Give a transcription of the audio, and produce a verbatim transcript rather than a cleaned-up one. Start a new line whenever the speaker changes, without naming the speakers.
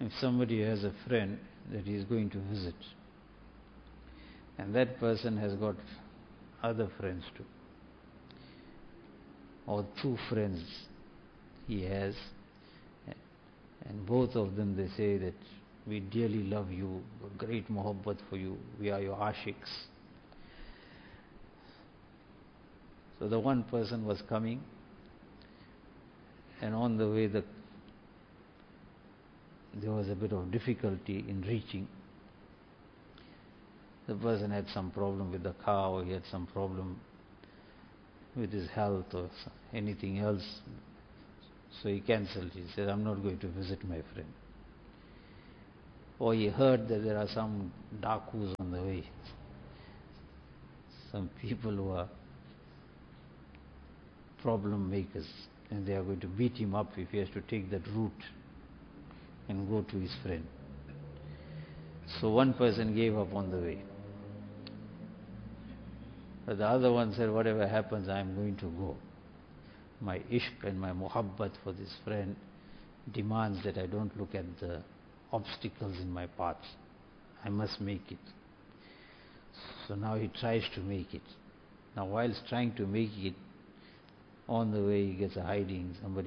if somebody has a friend that he is going to visit, and that person has got other friends too, or two friends he has, and both of them they say that we dearly love you, great muhabbat for you, we are your ashiks. So the one person was coming, and on the way the there was a bit of difficulty in reaching. The person had some problem with the car, or he had some problem with his health or anything else. So he cancelled. He said, I'm not going to visit my friend. Or he heard that there are some dakus on the way. Some people who are problem makers, and they are going to beat him up if he has to take that route and go to his friend. So one person gave up on the way. But the other one said, whatever happens, I am going to go. My ishq and my muhabbat for this friend demands that I don't look at the obstacles in my path. I must make it. So now he tries to make it. Now whilst trying to make it, on the way he gets a hiding, somebody